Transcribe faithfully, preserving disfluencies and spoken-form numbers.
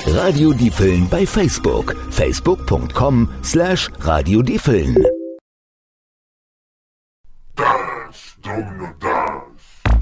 Radio Diepeln bei Facebook. facebook punkt com slash Radio Diepeln. Das, Domino, das.